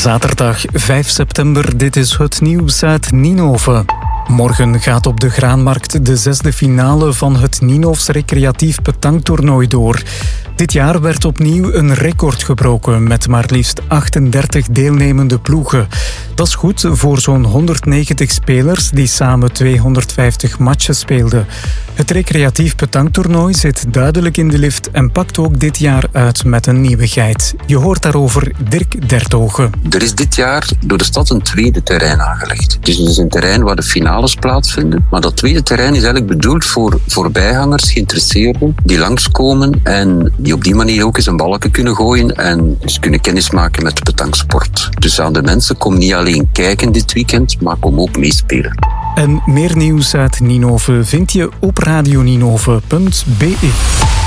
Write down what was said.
Zaterdag 5 september, dit is het nieuws uit Ninove. Morgen gaat op de Graanmarkt de 6e finale van het Ninovs recreatief petanktoernooi door. Dit jaar werd opnieuw een record gebroken met maar liefst 38 deelnemende ploegen. Dat is goed voor zo'n 190 spelers die samen 250 matchen speelden. Het recreatief petanktoernooi zit duidelijk in de lift en pakt ook dit jaar uit met een nieuwigheid. Je hoort daarover Dirk Dertogen. Er is dit jaar door de stad een tweede terrein aangelegd. Het is dus een terrein waar de finales plaatsvinden. Maar dat tweede terrein is eigenlijk bedoeld voor voorbijgangers, geïnteresseerden, die langskomen en die op die manier ook eens een balken kunnen gooien en dus kunnen kennismaken met de petanksport. Dus aan de mensen, kom niet alleen kijken dit weekend, maar kom ook meespelen. En meer nieuws uit Ninove vind je op radioninove.be.